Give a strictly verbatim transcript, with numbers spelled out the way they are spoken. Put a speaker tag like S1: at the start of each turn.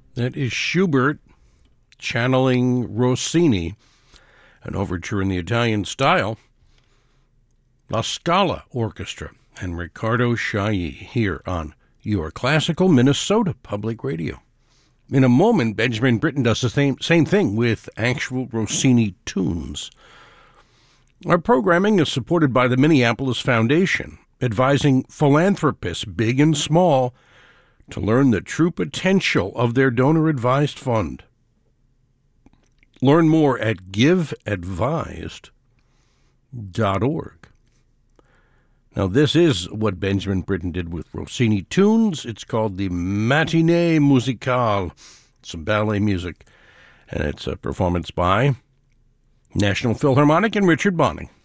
S1: That is Schubert channeling Rossini, an overture in the Italian style. La Scala Orchestra and Riccardo Chailly here on your Classical Minnesota Public Radio. In a moment, Benjamin Britten does the same, same thing with actual Rossini tunes. Our programming is supported by the Minneapolis Foundation, advising philanthropists, big and small, to learn the true potential of their donor-advised fund. Learn more at give advised dot org. Now, this is what Benjamin Britten did with Rossini tunes. It's called the Matinée Musicale, some ballet music, and it's a performance by National Philharmonic and Richard Bonning.